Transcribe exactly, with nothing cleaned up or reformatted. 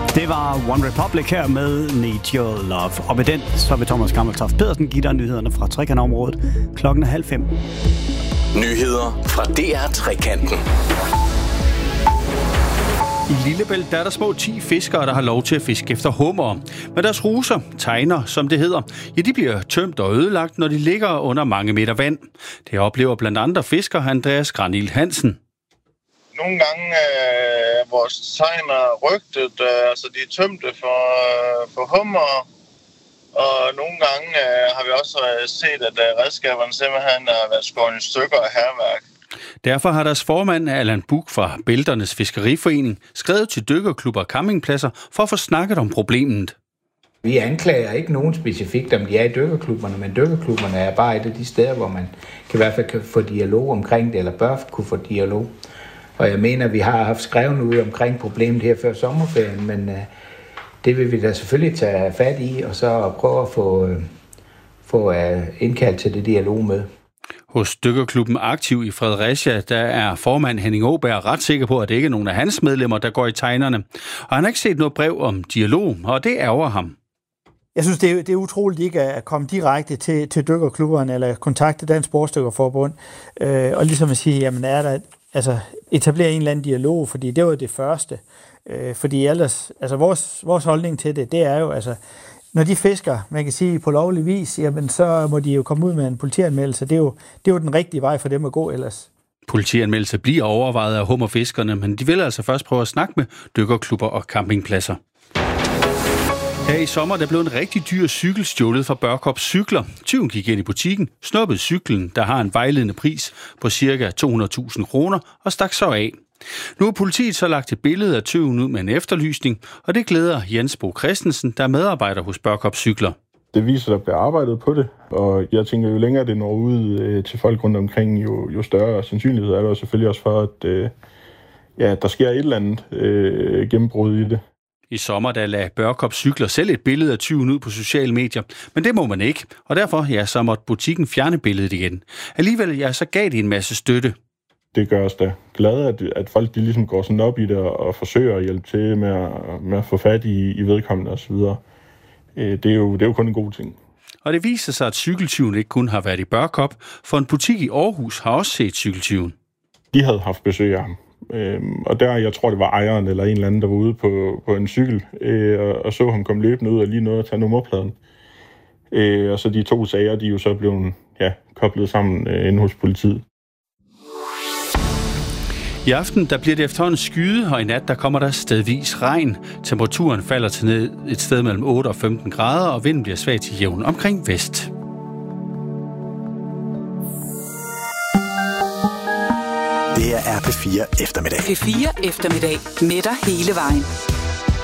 Det var One Republic her med Need Your Love. Og med den, så vil Thomas Gammeltoft Pedersen give dig nyhederne fra Trekantområdet klokken halv fem. Nyheder fra D R Trekanten. I Lillebælt der er der små ti fiskere, der har lov til at fiske efter hummer. Men deres ruser, tegner, som det hedder, ja, de bliver tømt og ødelagt, når de ligger under mange meter vand. Det oplever blandt andre fisker Andreas Granil Hansen. Nogle gange er øh, vores tegner rygtet, øh, altså de er tømte for, øh, for hummer. Og nogle gange øh, har vi også set, at øh, redskaberne simpelthen har været skåret i stykker af hærværk. Derfor har deres formand, Allan Buch fra Bælternes Fiskeriforening, skrevet til dykkerklubber og campingpladser for at få snakket om problemet. Vi anklager ikke nogen specifikt, om de er i dykkerklubberne, men dykkerklubberne er bare et af de steder, hvor man kan i hvert fald kan få dialog omkring det, eller bør kunne få dialog. Og jeg mener, at vi har haft skrevet ud omkring problemet her før sommerferien, men uh, det vil vi da selvfølgelig tage fat i, og så prøve at få, uh, få uh, indkaldt til det dialog med. Hos dykkerklubben Aktiv i Fredericia, der er formand Henning Åberg ret sikker på, at det ikke er nogen af hans medlemmer, der går i tegnerne. Og han har ikke set noget brev om dialog, og det ærger ham. Jeg synes, det er, det er utroligt ikke at komme direkte til, til dykkerklubberne eller kontakte Dansk Sportsdykkerforbund øh, og ligesom at sige, jamen er der, altså etablere en eller anden dialog, fordi det var det første. Øh, fordi ellers, altså vores, vores holdning til det, det er jo, altså når de fisker, man kan sige på lovlig vis, jamen så må de jo komme ud med en politianmeldelse. Det er jo, det er jo den rigtige vej for dem at gå ellers. Politianmeldelse bliver overvejet af hummerfiskerne, men de vil altså først prøve at snakke med dykkerklubber og campingpladser. Her i sommer der blev en rigtig dyr cykel stjålet fra Børkop Cykler. Tyven gik ind i butikken, snuppede cyklen, der har en vejledende pris på ca. to hundrede tusind kroner, og stak så af. Nu har politiet så lagt et billede af tyven ud med en efterlysning, og det glæder Jens Bo Christensen, der er medarbejder hos Børkop Cykler. Det viser, at der bliver arbejdet på det, og jeg tænker, jo længere det når ud øh, til folk rundt omkring, jo, jo større sandsynlighed er der selvfølgelig også for, at øh, ja, der sker et eller andet øh, gennembrud i det. I sommer der lagde Børkop Cykler selv et billede af tyven ud på sociale medier, men det må man ikke, og derfor ja, så måtte butikken fjerne billedet igen. Alligevel ja, så gav de en masse støtte. Det gør os da glade, at, at folk de ligesom går sådan op i det og, og forsøger at hjælpe til med at, med at få fat i, i vedkommende osv. Det er, jo, det er jo kun en god ting. Og det viser sig, at cykeltyven ikke kun har været i Børkop, for en butik i Aarhus har også set cykeltyven. De havde haft besøg af ham. Øhm, og der, jeg tror, det var ejeren eller en eller anden, der var ude på, på en cykel, øh, og, og så ham komme løbende ud og lige nåede at tage nummerpladen. Øh, og så de to sager, de er jo så blevet ja, koblet sammen øh, inde hos politiet. I aften der bliver det efterhånden skyde, og i nat der kommer der stedvis regn. Temperaturen falder til ned et sted mellem otte og femten grader, og vinden bliver svag til jævn omkring vest. Det er R P fire eftermiddag. P fire eftermiddag med dig hele vejen.